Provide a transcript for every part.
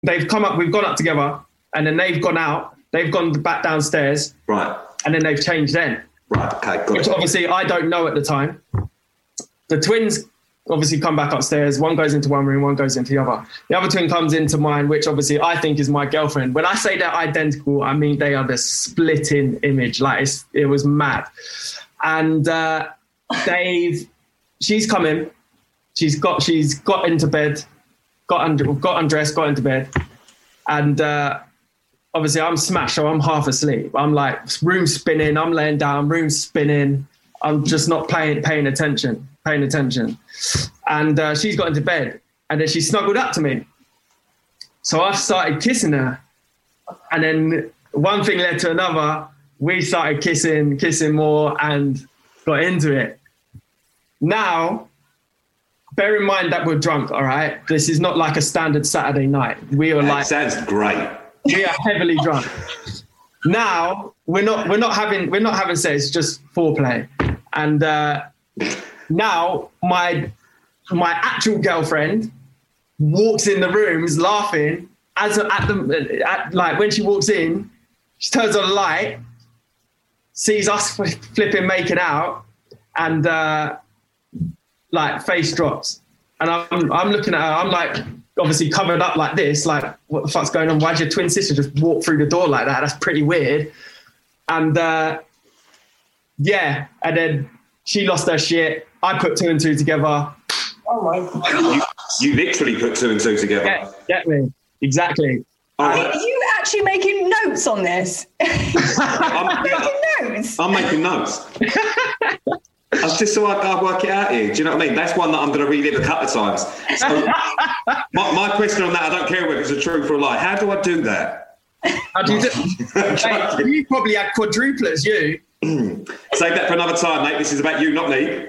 they've come up, we've gone up together, and then they've gone out, they've gone back downstairs. Right. And then they've changed then. Right, okay, got Which it. obviously I don't know at the time. The twins obviously come back upstairs. One goes into one room, one goes into the other. The other twin comes into mine, which obviously I think is my girlfriend. When I say they're identical, I mean they are the splitting image. Like it was mad. And she's come in. She's got into bed, got undressed, got into bed, and obviously I'm smashed, so I'm half asleep. I'm like room spinning. I'm laying down, room spinning. I'm just not paying attention. And she's got into bed, and then she snuggled up to me. So I started kissing her, and then one thing led to another. We started kissing more, and got into it. Now, bear in mind that we're drunk, all right? This is not like a standard Saturday night. We are That sounds great. We are heavily drunk. Now we're not having sex, it's just foreplay. And now my actual girlfriend walks in the rooms laughing like when she walks in, she turns on the light, sees us flipping making out, and like face drops. And I'm looking at her, I'm like obviously covered up like this, like what the fuck's going on? Why'd your twin sister just walk through the door like that? That's pretty weird. And yeah, and then she lost her shit. I put 2 and 2 together. Oh my God. You literally put 2 and 2 together. Yeah, get me. Exactly. Are you actually making notes on this? I'm making notes. That's just so I work it out here. Do you know what I mean? That's one that I'm going to relive a couple of times. So my question on that, I don't care whether it's a truth or a lie. How do I do that? How do you do? Hey, you probably had quadruplets, you. Save that for another time, mate. This is about you, not me.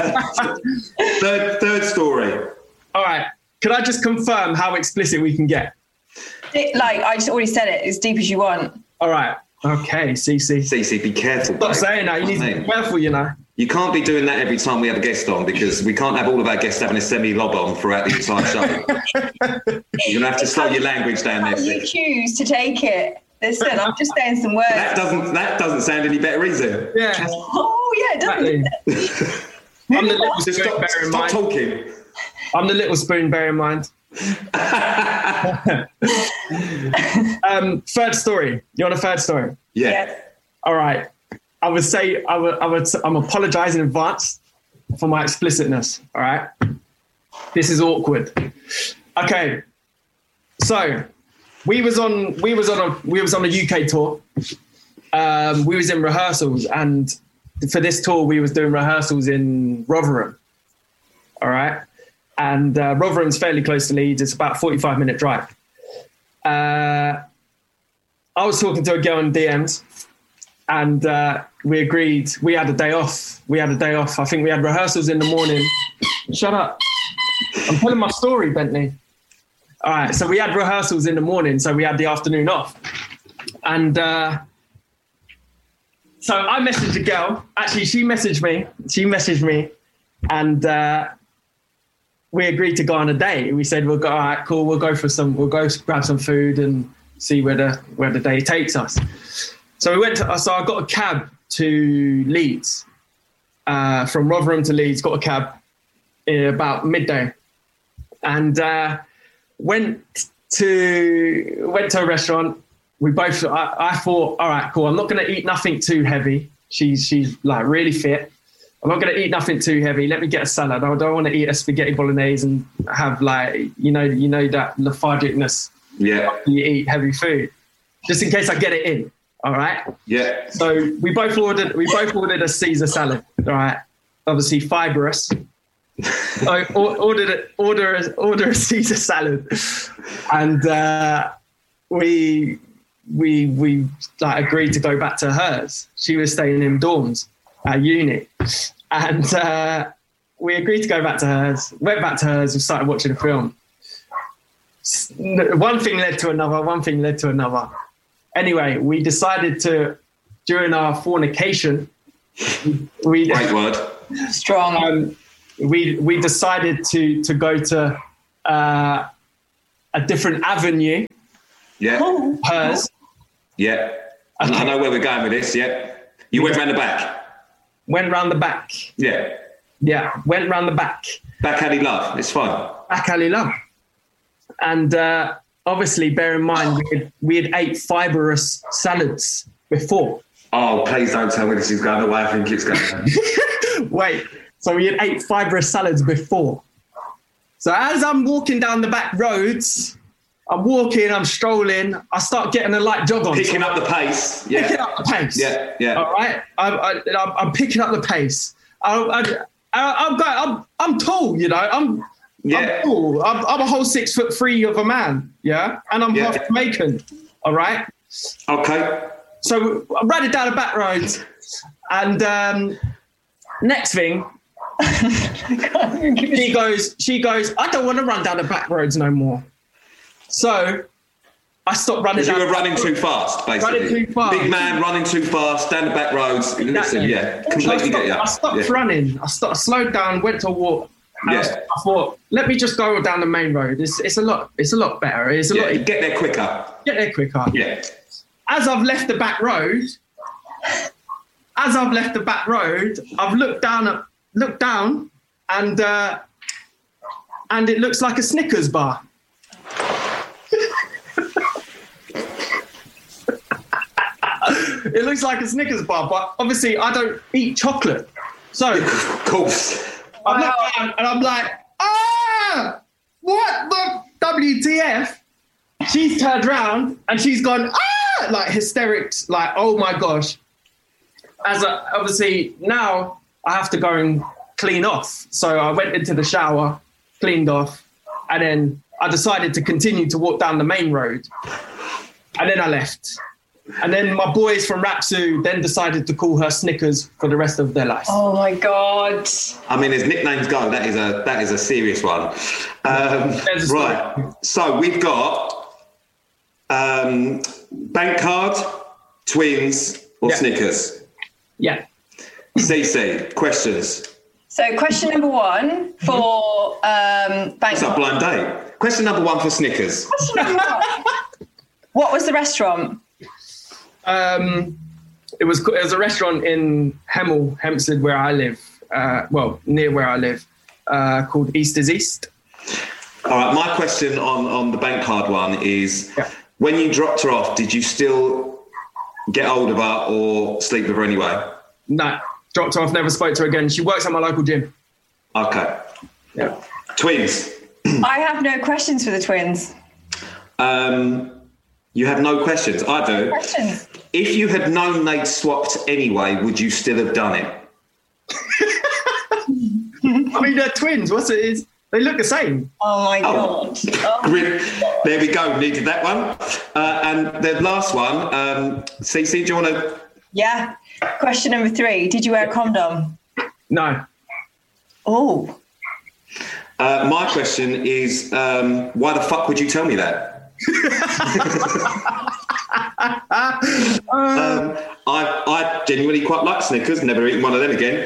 Third story. All right. Could I just confirm how explicit we can get? Like, I just already said it. As deep as you want. All right. Okay, CC. CC, be careful. Stop saying that. You need to be careful, you know. You can't be doing that every time we have a guest on, because we can't have all of our guests having a semi-lob on throughout the entire show. You're going to have to slow your language down there. You choose to take it. Listen, I'm just saying some words. That doesn't sound any better, is it? Yeah. Oh, yeah, it doesn't. I'm the little spoon, bear in mind. Stop talking. I'm the little spoon, bear in mind. Third story. You want a third story? Yeah. All right. I would say I'm apologizing in advance for my explicitness. All right. This is awkward. Okay. So we was on a UK tour. We was in rehearsals, and for this tour we was doing rehearsals in Rotherham. All right. And Rotherham's fairly close to Leeds. It's about a 45-minute drive. I was talking to a girl in DMs, and we agreed we had a day off. I think we had rehearsals in the morning. Shut up. I'm telling my story, Bentley. All right, so we had rehearsals in the morning, so we had the afternoon off. And so I messaged a girl. Actually, she messaged me, and we agreed to go on a date. We said, all right, cool, we'll go grab some food and see where the day takes us. So I got a cab to Leeds, from Rotherham to Leeds, got a cab about midday, and went to a restaurant. I thought, all right, cool, I'm not going to eat nothing too heavy. She's like really fit. I'm not going to eat nothing too heavy. Let me get a salad. I don't want to eat a spaghetti bolognese and have like, you know that lethargicness. Yeah. You eat heavy food, just in case I get it in. All right. Yeah. So we both ordered a Caesar salad. All right. Obviously fibrous. I order a Caesar salad, and we like agreed to go back to hers. She was staying in dorms at uni, and we agreed to go back to hers. Went back to hers and started watching a film. One thing led to another. Anyway, we decided to, during our fornication, Right word. Strong. We decided to go to a different avenue. Yeah. Hers. Yeah. Okay. I know where we're going with this. Yeah. You went round the back. Went round the back. Yeah. Yeah, went round the back. Back alley love. It's fun. Back alley love. And obviously, bear in mind, we had ate fibrous salads before. Oh, please don't tell me this is going the way I think it's going. Wait, so we had ate fibrous salads before. So as I'm walking down the back roads, I'm strolling, I start getting a light jog on. Picking up the pace. Yeah. Picking up the pace. Yeah, yeah. All right? I'm picking up the pace. I'm tall, you know. I'm tall. I'm a whole 6'3" of a man, yeah? And I'm half Jamaican, all right? Okay. So I'm riding down the back roads, and next thing, she goes, I don't want to run down the back roads no more. So I stopped running. You were running too fast, basically. Running too fast. Big man running too fast down the back roads. Listen, yeah, completely get you. I stopped running. I slowed down, went to a walk. I thought, let me just go down the main road. It's a lot better. It's a lot. Get there quicker. Yeah. As I've left the back road, I've looked down, and it looks like a Snickers bar. It looks like a Snickers bar, but obviously I don't eat chocolate. So, of course, I look down and I'm like, what the WTF? She's turned around and she's gone, like hysterics, like, oh my gosh. Obviously now I have to go and clean off. So I went into the shower, cleaned off, and then I decided to continue to walk down the main road. And then I left. And then my boys from Rapsu then decided to call her Snickers for the rest of their life. Oh my God. I mean, as nicknames go, that is a serious one. Right. So we've got bank card, twins, or Snickers. Yeah. CC, questions. So question number one for bank card. It's a blind date. Question number one for Snickers. Question number one. What was the restaurant? It was a restaurant in Hemel Hempstead, where I live. Near where I live, called East is East. All right. My question on the bank card one is, when you dropped her off, did you still get hold of her or sleep with her anyway? No, dropped her off. Never spoke to her again. She works at my local gym. Okay. Yeah. Twins. I have no questions for the twins. You have no questions. I do. No questions. If you had known they'd swapped anyway, would you still have done it? I mean, they're twins. They look the same. Oh my God. Oh. There we go. Needed that one. And the last one, CC, do you want to? Yeah. Question number 3. Did you wear a condom? No. Oh. My question is, why the fuck would you tell me that? I genuinely quite like Snickers. Never eaten one of them again.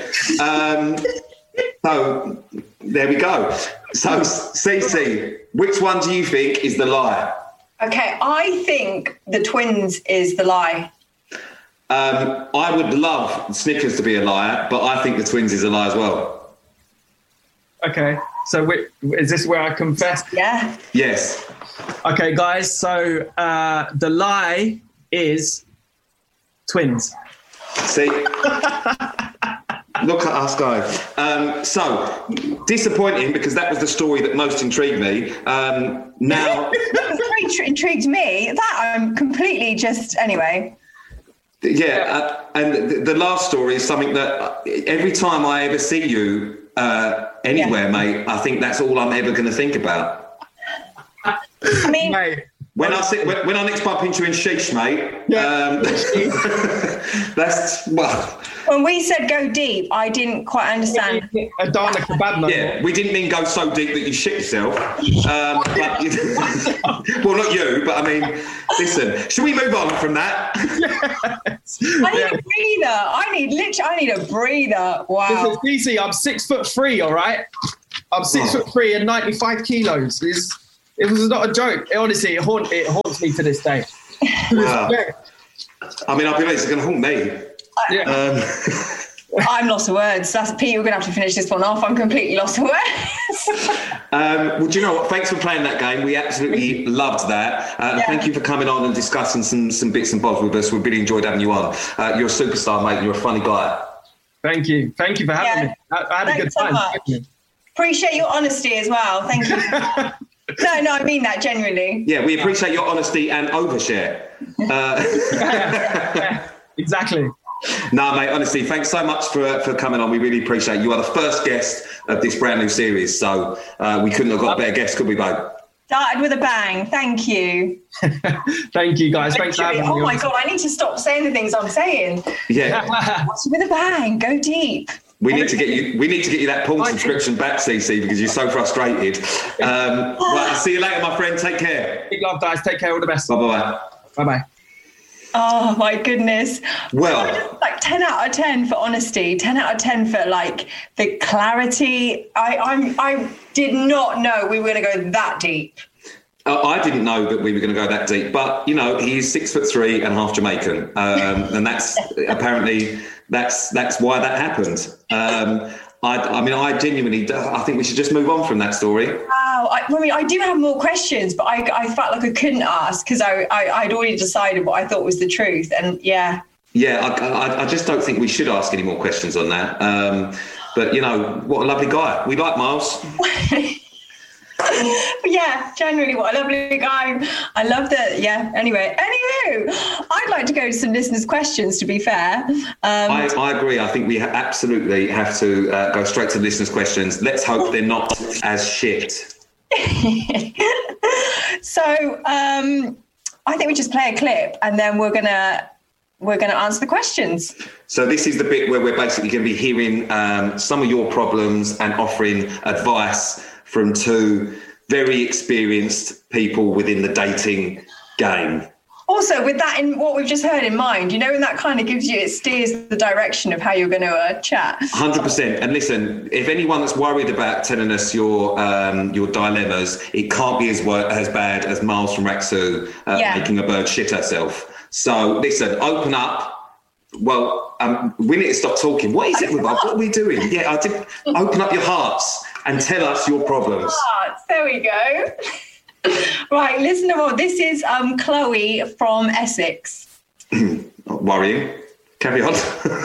So there we go. So CC, which one do you think is the lie? Okay, I think the twins is the lie. I would love Snickers to be a liar, but I think the twins is a lie as well. Okay, so is this where I confess? Yeah. Yes. Okay, guys, so the lie is twins. See? Look at us go. So, disappointing, because that was the story that most intrigued me. Now... The story intrigued me. That I'm completely just... Anyway. Yeah, and the last story is something that every time I ever see you anywhere, mate, I think that's all I'm ever going to think about. I mean, when I next bump into you in Sheesh, mate, that's when we said go deep, I didn't quite understand. Adana kebab number. Yeah, we didn't mean go so deep that you shit yourself. Well, not you, but I mean, listen. Should we move on from that? Yes. I need a breather. I need a breather. Wow. Listen, DC, I'm 6'3", all right? I'm 6'3" and 95 kilos. It was not a joke. Honestly, it haunts me to this day. Wow. I mean, I'll be honest, it's going to haunt me. Yeah. I'm lost for words. That's Pete. We're going to have to finish this one off. I'm completely lost for words. Well, do you know what? Thanks for playing that game. We absolutely loved that. Thank you for coming on and discussing some bits and bobs with us. We really enjoyed having you on. You're a superstar, mate. You're a funny guy. Thank you. Thank you for having me. I had a good time. So appreciate your honesty as well. Thank you. No, I mean that genuinely. Yeah, we appreciate your honesty and overshare. Exactly. No, mate, honestly, thanks so much for coming on. We really appreciate it. You are the first guest of this brand new series, so we couldn't have got a better guest, could we, babe? Started with a bang. Thank you. Thank you, guys. Thanks for having me. Oh, my God, I need to stop saying the things I'm saying. Yeah. With a bang. Go deep. We need to get you that porn subscription back, CC, because you're so frustrated. Right, see you later, my friend. Take care. Big love, guys. Take care. All the best. Bye-bye. Bye-bye. Oh my goodness. Well, like 10 out of 10 for honesty, 10 out of 10 for like the clarity. I did not know we were going to go that deep. I didn't know that we were going to go that deep, but you know, he's 6'3" and half Jamaican, and that's apparently that's why that happened. I genuinely, I think we should just move on from that story. Wow. I do have more questions, but I felt like I couldn't ask because I'd already decided what I thought was the truth. And yeah. Yeah, I just don't think we should ask any more questions on that. But, you know, what a lovely guy. We like Miles. But yeah, generally what a lovely guy. I love that. Yeah. Anyway, I'd like to go to some listeners' questions, to be fair. I agree. I think we absolutely have to go straight to listeners' questions. Let's hope they're not as shit. So I think we just play a clip and then we're gonna answer the questions. So this is the bit where we're basically going to be hearing some of your problems and offering advice from two very experienced people within the dating game. Also, with that in what we've just heard in mind, you know, and that kind of it steers the direction of how you're going to chat. 100%. And listen, if anyone that's worried about telling us your dilemmas, it can't be as bad as Miles from Raksu making a bird shit herself. So listen, open up. Well, we need to stop talking. What is it with us? What are we doing? Yeah, I did. Open up your hearts and tell us your problems. There we go. Right, listen to what this is. Chloe from Essex. Worrying. Carry on.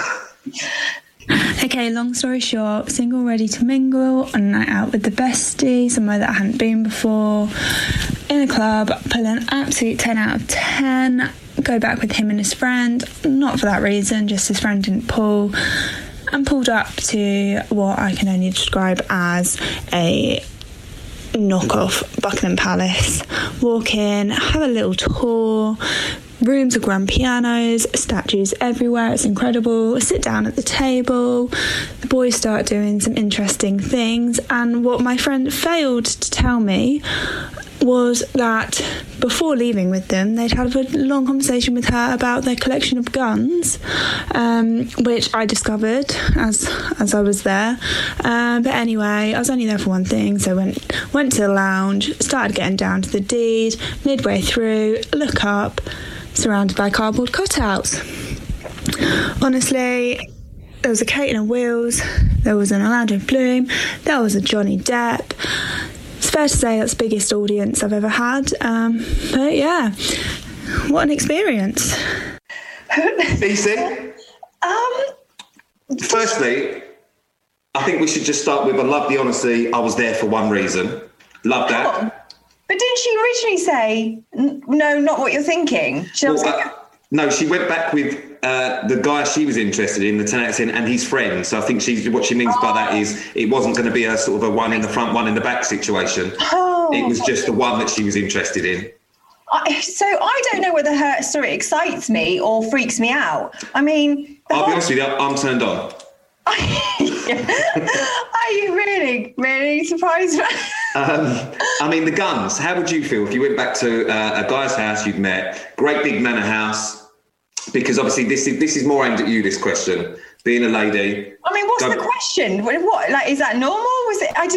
Okay, long story short, single, ready to mingle, on a night out with the bestie, somewhere that I hadn't been before, in a club, pull an absolute 10 out of 10, go back with him and his friend, not for that reason, just his friend didn't pull, and pulled up to what I can only describe as a knockoff Buckingham Palace. Walk in, have a little tour, rooms of grand pianos, statues everywhere, it's incredible. Sit down at the table, the boys start doing some interesting things, and what my friend failed to tell me was that before leaving with them, they'd had a long conversation with her about their collection of guns, which I discovered as I was there. But anyway, I was only there for one thing, so went to the lounge, started getting down to the deed. Midway through, look up, surrounded by cardboard cutouts. Honestly, there was a Kate and Wheels, there was an Orlando Bloom, there was a Johnny Depp. It's fair to say that's the biggest audience I've ever had. But yeah, what an experience. BC? Firstly, I think we should just start with, I love the honesty. I was there for one reason. Love that. Oh, but didn't she originally say, no, not what you're thinking? No, she went back with the guy she was interested in, the 10 out of 10, and his friend. So I think what she means by that is it wasn't going to be a sort of a one in the front, one in the back situation. It was just the one that she was interested in. So I don't know whether her story excites me or freaks me out. I mean... I'll be honest with you, I'm turned on. Are you really surprised? I mean, the guns, how would you feel if you went back to a guy's house you'd met, great big manor house, because obviously this is more aimed at you, this question, being a lady. I mean, what's the question? What, like, is that normal? Was it,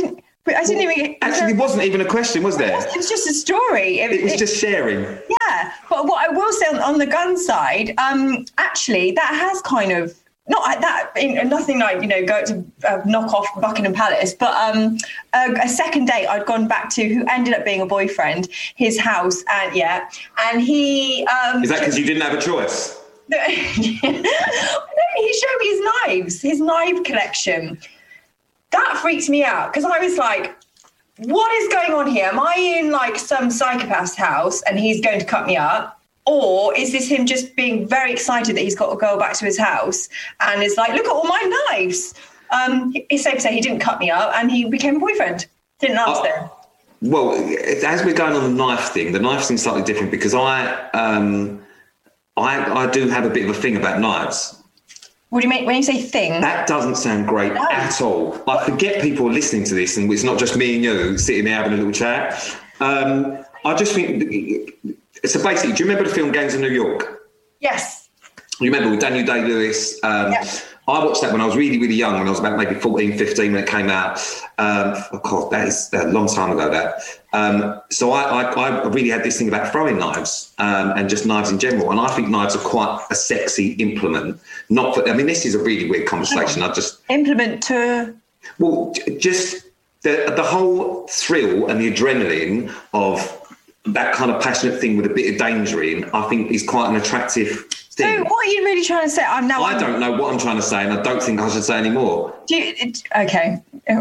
But I didn't even... Actually, it wasn't even a question, was there? It was just a story. It was just sharing. Yeah. But what I will say on the gun side, actually, that has kind of... Not like that, nothing like, go to knock off Buckingham Palace, but a second date I'd gone back to who ended up being a boyfriend, his house, and he... Is that because you didn't have a choice? No, he showed me his knife collection. That freaked me out because I was like, what is going on here? Am I in like some psychopath's house and he's going to cut me up? Or is this him just being very excited that he's got to go back to his house and is like, look at all my knives? It's safe to say he didn't cut me up and he became a boyfriend. Didn't ask there. Well, as we're going on the knife thing's slightly different because I do have a bit of a thing about knives. What do you mean when you say thing? That doesn't sound great at all. I forget people are listening to this and it's not just me and you sitting there having a little chat. I just think... So basically, do you remember the film Gangs of New York? Yes. You remember with Daniel Day-Lewis? Yes. I watched that when I was really, really young, when I was about maybe 14, 15 when it came out. God, that is a long time ago, that. So I really had this thing about throwing knives and just knives in general. And I think knives are quite a sexy implement. This is a really weird conversation. Implement to... Well, just the whole thrill and the adrenaline of that kind of passionate thing with a bit of danger in, I think is quite an attractive thing. So what are you really trying to say? I don't know what I'm trying to say, and I don't think I should say any more. Okay.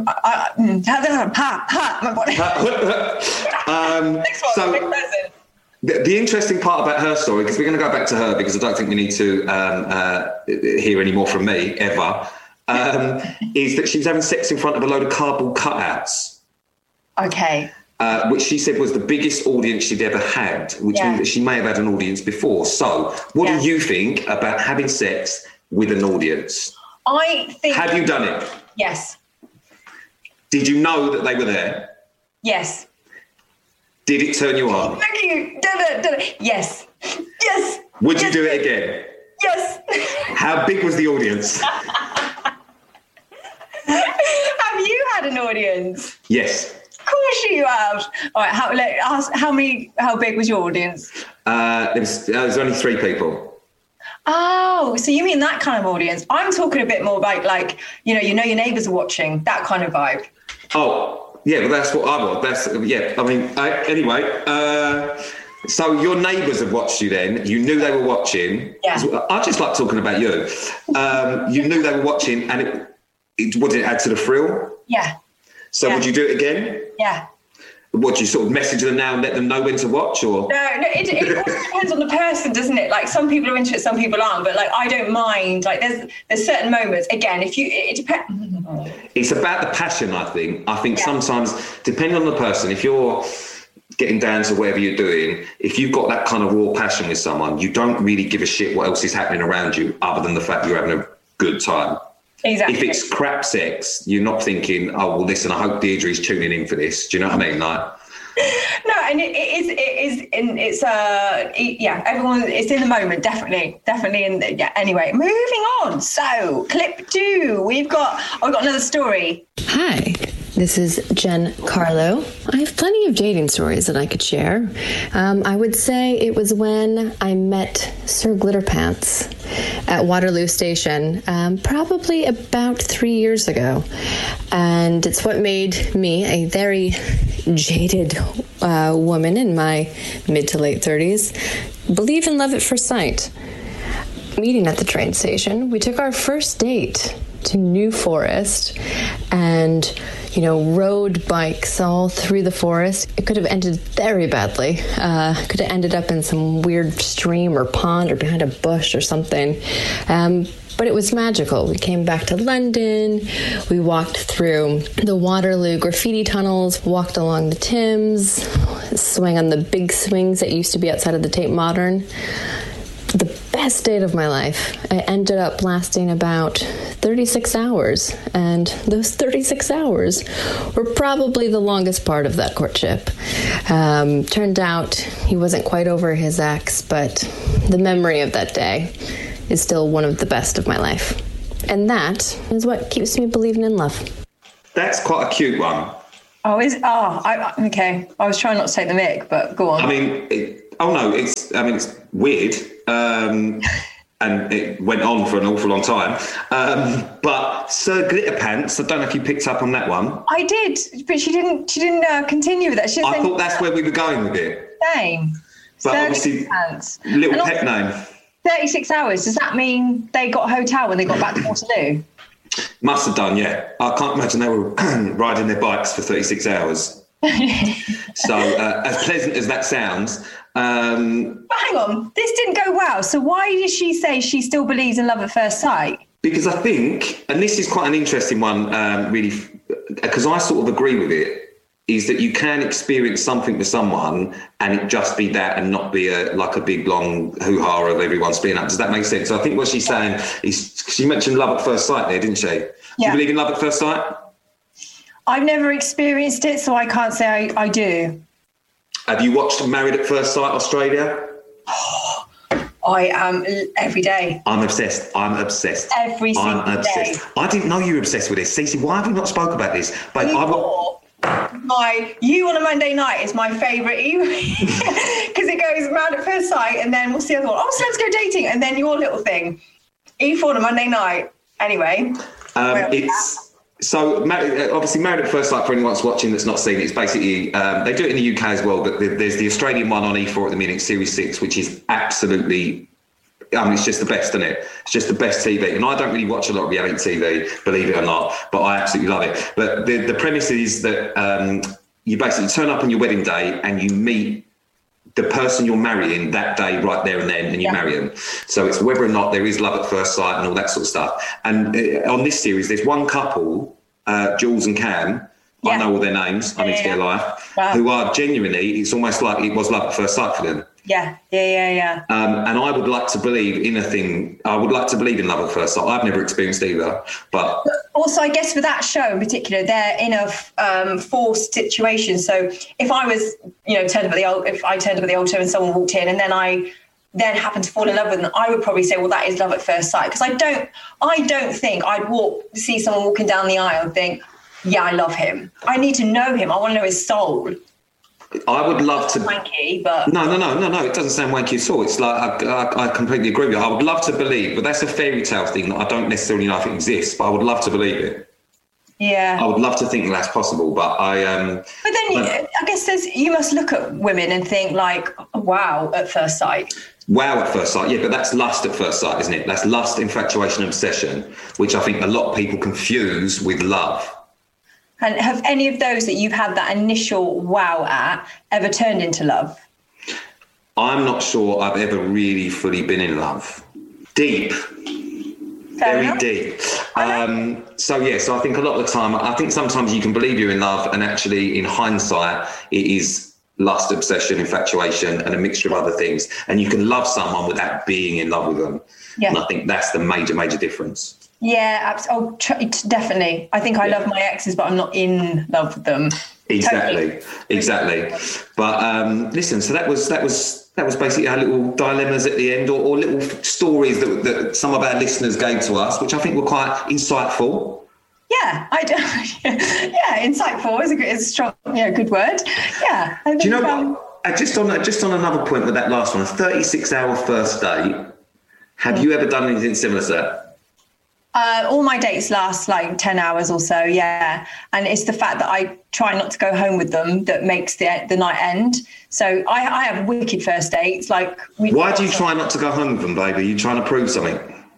So the interesting part about her story, because we're going to go back to her because I don't think we need to hear any more from me ever, is that she was having sex in front of a load of cardboard cutouts. Okay. Which she said was the biggest audience she'd ever had, which means that she may have had an audience before. So what do you think about having sex with an audience? I think... Have you done it? Yes. Did you know that they were there? Yes. Did it turn you on? Thank you. Did it. Yes. Yes. Would you do it again? Yes. How big was the audience? Have you had an audience? Yes. Of course you have. All right, how big was your audience? There was only 3 people. Oh, so you mean that kind of audience? I'm talking a bit more about like, you know your neighbours are watching, that kind of vibe. Oh, yeah, well, that's what I want. Anyway, so your neighbours had watched you then. You knew they were watching. Yeah. I just like talking about you. You knew they were watching and would it add to the thrill? Yeah. So would you do it again? Yeah. Would you sort of message them now and let them know when to watch, or? No, it also depends on the person, doesn't it? Like some people are into it, some people aren't. But like I don't mind. Like there's certain moments. Again, it depends. It's about the passion, I think. I think sometimes, depending on the person, if you're getting down to whatever you're doing, if you've got that kind of raw passion with someone, you don't really give a shit what else is happening around you, other than the fact you're having a good time. Exactly. If it's crap sex, you're not thinking, oh, well, listen, I hope Deirdre's tuning in for this. Do you know what I mean? Like, no, and everyone, it's in the moment, definitely. Anyway, moving on. So, clip 2, I've got another story. Hi. This is Jen Carlo. I have plenty of dating stories that I could share. I would say it was when I met Sir Glitterpants at Waterloo Station, probably about 3 years ago. And it's what made me, a very jaded woman in my mid to late 30s, believe in love at first sight. Meeting at the train station, we took our first date to New Forest and rode bikes all through the forest. It could have ended very badly. Could have ended up in some weird stream or pond or behind a bush or something. But it was magical. We came back to London. We walked through the Waterloo graffiti tunnels, walked along the Thames, swung on the big swings that used to be outside of the Tate Modern. The best date of my life. It ended up lasting about 36 hours, and those 36 hours were probably the longest part of that courtship. Turned out he wasn't quite over his ex, but the memory of that day is still one of the best of my life. And that is what keeps me believing in love. That's quite a cute one. Okay. I was trying not to take the mick, but go on. I mean, it's weird. And it went on for an awful long time. But Sir Glitterpants, I don't know if you picked up on that one. I did, but she didn't continue with that. I thought that's where we were going with it. Same. But obviously, little pet name. 36 hours. Does that mean they got a hotel when they got back to Waterloo? Must have done, yeah. I can't imagine they were riding their bikes for 36 hours. So as pleasant as that sounds. But hang on, this didn't go well. So why did she say she still believes in love at first sight? Because I think, and this is quite an interesting one, really, because I sort of agree with it, is that you can experience something with someone and it just be that and not be like a big long hoo-ha of everyone splitting up. Does that make sense? So I think what she's saying is, she mentioned love at first sight there, didn't she? Yeah. Do you believe in love at first sight? I've never experienced it, so I can't say I do. Have you watched Married at First Sight Australia? I am every day. I'm obsessed. Every single day. I didn't know you were obsessed with this. Cece, why have we not spoke about this? But You on a Monday night is my favourite because it goes Married at First Sight and then what's the other one? Oh, so let's go dating and then your little thing. E4 on a Monday night. Anyway. So, obviously, Married at First Sight, for anyone that's watching that's not seen it, it's basically, they do it in the UK as well, but there's the Australian one on E4 at the minute, Series 6, which is absolutely, it's just the best, isn't it? It's just the best TV. And I don't really watch a lot of reality TV, believe it or not, but I absolutely love it. But the premise is that you basically turn up on your wedding day and you meet the person you're marrying that day right there and then, and you marry them. So it's whether or not there is love at first sight and all that sort of stuff. And on this series, there's one couple, Jules and Cam, I know all their names, I need to get a life, who are genuinely, it's almost like it was love at first sight for them. Yeah. And I would like to believe in love at first sight. I've never experienced either, but also I guess for that show in particular, they're in a forced situation. So if I was, turned up at the altar and someone walked in, and then I happened to fall in love with them, I would probably say, well, that is love at first sight, because I don't think I'd see someone walking down the aisle and think, yeah, I love him. I need to know him. I want to know his soul. I would love to. Wanky, but no. It doesn't sound wanky at all. It's like I completely agree with you. I would love to believe, but that's a fairy tale thing that I don't necessarily know if it exists. But I would love to believe it. Yeah. I would love to think that's possible, but I. But then I guess you must look at women and think like, wow, at first sight. Wow at first sight, yeah, but that's lust at first sight, isn't it? That's lust, infatuation, obsession, which I think a lot of people confuse with love. And have any of those that you've had that initial wow at ever turned into love? I'm not sure I've ever really fully been in love. Deep. Very deep. So I think a lot of the time, I think sometimes you can believe you're in love and actually in hindsight, it is lust, obsession, infatuation and a mixture of other things. And you can love someone without being in love with them. Yeah. And I think that's the major, major difference. Yeah, definitely. I think I love my exes, but I'm not in love with them. Exactly. But listen, so that was basically our little dilemmas at the end, or little stories that some of our listeners gave to us, which I think were quite insightful. Yeah, insightful is a strong, good word. Yeah. I think, do you know what? Just on another point with that last one, a 36-hour first date. Have you ever done anything similar to that? All my dates last like 10 hours or so, yeah. And it's the fact that I try not to go home with them that makes the night end. So I have wicked first dates. Why do you try not to go home with them, baby? Are you trying to prove something?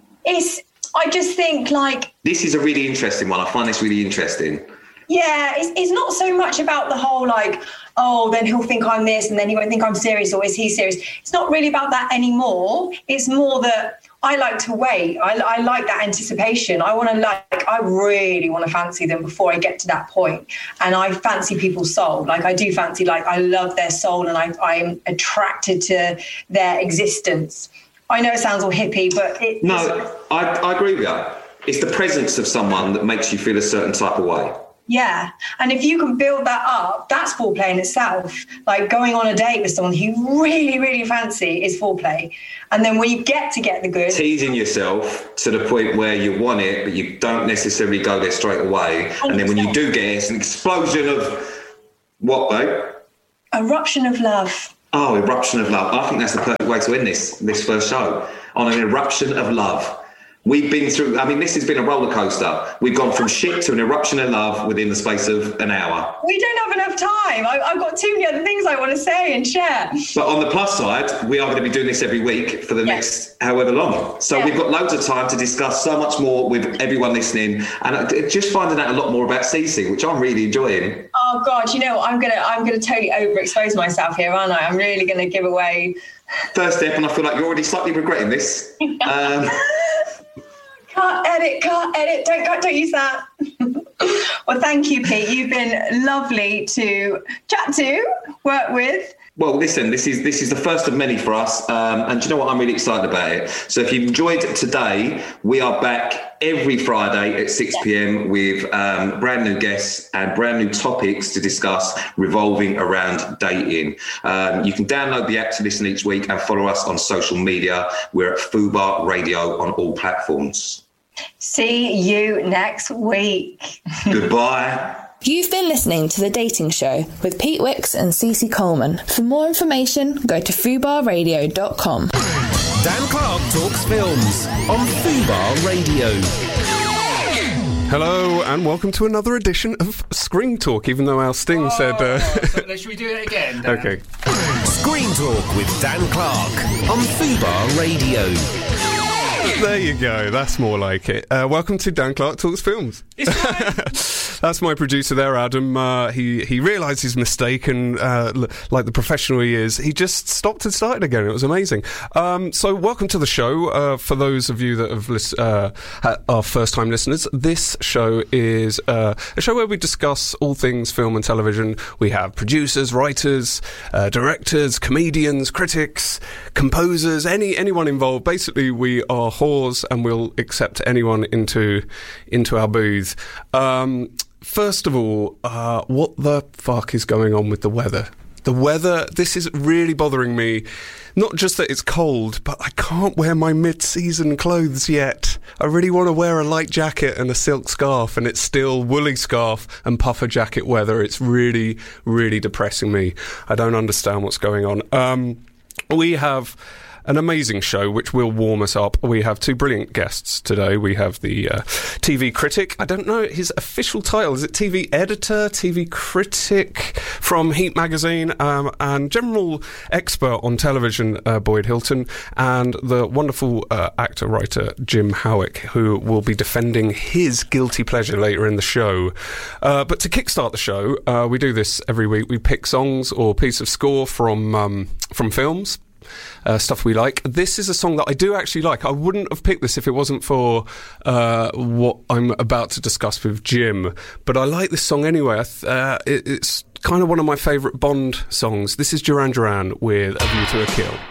I just think this is a really interesting one. I find this really interesting. Yeah, it's not so much about the whole then he'll think I'm this and then he won't think I'm serious, or is he serious? It's not really about that anymore. It's more that I like to wait. I like that anticipation. I really want to fancy them before I get to that point. And I fancy people's soul. I do fancy, I love their soul and I'm attracted to their existence. I know it sounds all hippie, but I agree with you. It's the presence of someone that makes you feel a certain type of way. Yeah. And if you can build that up, that's foreplay in itself. Like going on a date with someone who you really, really fancy is foreplay. And then when you get the goods. Teasing yourself to the point where you want it, but you don't necessarily go there straight away. 100%. And then when you do get it, it's an explosion of what, babe? Eruption of love. Oh, eruption of love. I think that's the perfect way to end this first show, on an eruption of love. We've been through, I mean, this has been a roller coaster. We've gone from shit to an eruption of love within the space of an hour. We don't have enough time. I've got too many other things I want to say and share. But on the plus side, we are going to be doing this every week for the next however long. So we've got loads of time to discuss so much more with everyone listening, and just finding out a lot more about Cece, which I'm really enjoying. Oh God, you know, I'm gonna totally overexpose myself here, aren't I? I'm really gonna give away. First step, and I feel like you're already slightly regretting this. Cut, edit, don't use that. Well, thank you, Pete. You've been lovely to chat to, work with. Well, listen, this is the first of many for us, and do you know what? I'm really excited about it. So if you enjoyed today, we are back every Friday at 6 p.m. with brand new guests and brand new topics to discuss revolving around dating. You can download the app to listen each week and follow us on social media. We're at Fubar Radio on all platforms. See you next week. Goodbye. You've been listening to The Dating Show with Pete Wicks and Cece Coleman. For more information, go to fubarradio.com. Dan Clark talks films on Fubar Radio. Hello and welcome to another edition of Screen Talk, even though our Sting said... Should we do it again, Dan? Okay. Screen Talk with Dan Clark on Fubar Radio. There you go, that's more like it. Welcome to Dan Clark Talks Films. That's my producer there, Adam. He realised his mistake and, like the professional he is, he just stopped and started again. It was amazing. So welcome to the show. For those of you that have are first-time listeners, this show is a show where we discuss all things film and television. We have producers, writers, directors, comedians, critics, composers, anyone involved. Basically, we are whores and we'll accept anyone into our booth. First of all, what the fuck is going on with the weather? The weather, this is really bothering me. Not just that it's cold, but I can't wear my mid-season clothes yet. I really want to wear a light jacket and a silk scarf, and it's still woolly scarf and puffer jacket weather. It's really, really depressing me. I don't understand what's going on. We have an amazing show which will warm us up. We have two brilliant guests today. We have the TV critic. I don't know his official title. Is it TV editor, TV critic from Heat magazine, and general expert on television, Boyd Hilton, and the wonderful actor-writer Jim Howick, who will be defending his guilty pleasure later in the show. But to kickstart the show, we do this every week. We pick songs or piece of score from films. Stuff we like. This is a song that I do actually like. I wouldn't have picked this if it wasn't for what I'm about to discuss with Jim, but I like this song anyway. It's kind of one of my favourite Bond songs. This is Duran Duran with A View to a Kill.